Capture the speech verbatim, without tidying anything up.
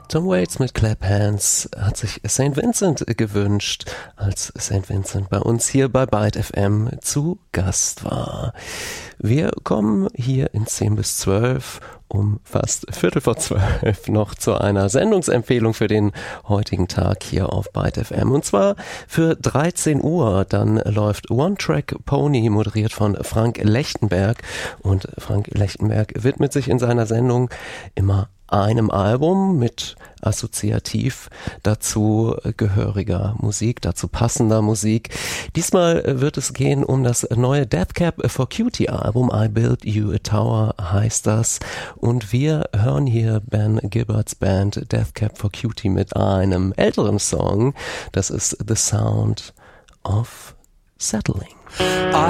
Tom Waits mit Clap Hands hat sich Saint Vincent gewünscht, als Saint Vincent bei uns hier bei Byte F M zu Gast war. Wir kommen hier in zehn bis zwölf um fast Viertel vor zwölf noch zu einer Sendungsempfehlung für den heutigen Tag hier auf Byte F M. Und zwar für dreizehn Uhr. Dann läuft One Track Pony, moderiert von Frank Lechtenberg. Und Frank Lechtenberg widmet sich in seiner Sendung immer einem Album mit assoziativ dazu gehöriger Musik, dazu passender Musik. Diesmal wird es gehen um das neue Death Cab for Cutie Album. I Built You a Tower heißt das. Und wir hören hier Ben Gilberts Band Death Cab for Cutie mit einem älteren Song. Das ist The Sound of Settling.